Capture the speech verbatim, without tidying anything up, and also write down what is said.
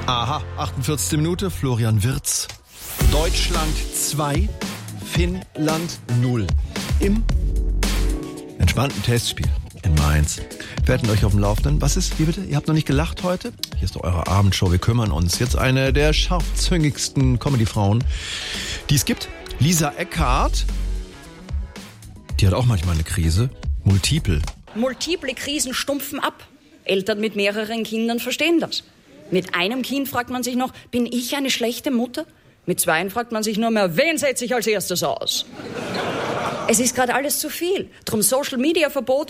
Aha, achtundvierzigste Minute, Florian Wirtz. Deutschland zwei, Finnland null. Im entspannten Testspiel in Mainz. Wir halten euch auf dem Laufenden. Was ist, wie bitte? Ihr habt noch nicht gelacht heute? Hier ist doch eure Abendshow. Wir kümmern uns. Jetzt eine der scharfzüngigsten Comedy-Frauen, die es gibt. Lisa Eckhardt. Die hat auch manchmal eine Krise. Multiple. Multiple Krisen stumpfen ab. Eltern mit mehreren Kindern verstehen das. Mit einem Kind fragt man sich noch, bin ich eine schlechte Mutter? Mit zweien fragt man sich nur mehr, wen setze ich als erstes aus? Es ist gerade alles zu viel. Drum Social-Media-Verbot,